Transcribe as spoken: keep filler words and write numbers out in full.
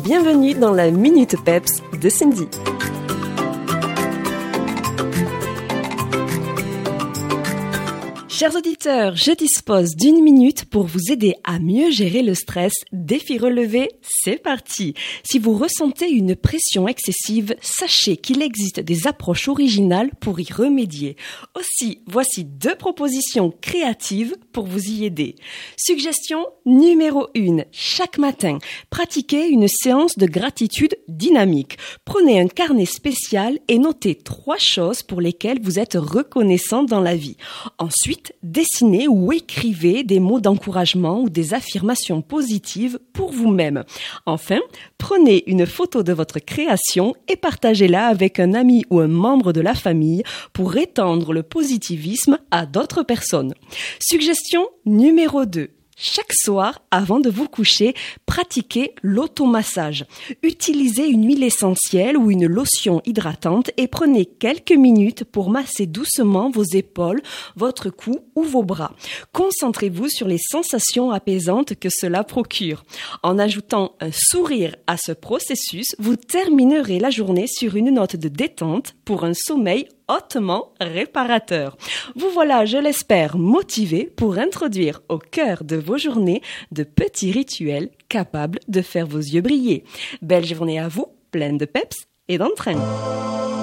Bienvenue dans la Minute Peps de Cindy. Chers auditeurs, je dispose d'une minute pour vous aider à mieux gérer le stress. Défi relevé, c'est parti. Si vous ressentez une pression excessive, sachez qu'il existe des approches originales pour y remédier. Aussi, voici deux propositions créatives pour vous y aider. Suggestion numéro un. Chaque matin, pratiquez une séance de gratitude dynamique. Prenez un carnet spécial et notez trois choses pour lesquelles vous êtes reconnaissant dans la vie. Ensuite, dessinez ou écrivez des mots d'encouragement ou des affirmations positives pour vous-même. Enfin, prenez une photo de votre création et partagez-la avec un ami ou un membre de la famille pour étendre le positivisme à d'autres personnes. Suggestion numéro deux. Chaque soir, avant de vous coucher, pratiquez l'automassage. Utilisez une huile essentielle ou une lotion hydratante et prenez quelques minutes pour masser doucement vos épaules, votre cou ou vos bras. Concentrez-vous sur les sensations apaisantes que cela procure. En ajoutant un sourire à ce processus, vous terminerez la journée sur une note de détente pour un sommeil hautement réparateur. Vous voilà, je l'espère, motivé pour introduire au cœur de vos journées de petits rituels capables de faire vos yeux briller. Belle journée à vous, pleine de peps et d'entrain.